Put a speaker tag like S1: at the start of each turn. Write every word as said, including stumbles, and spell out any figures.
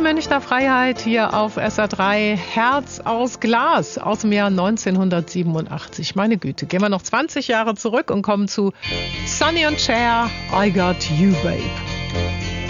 S1: Münchner Freiheit hier auf S R drei. Herz aus Glas aus dem Jahr neunzehnhundertsiebenundachtzig. Meine Güte, gehen wir noch zwanzig Jahre zurück und kommen zu Sonny und Cher, I Got You, Babe.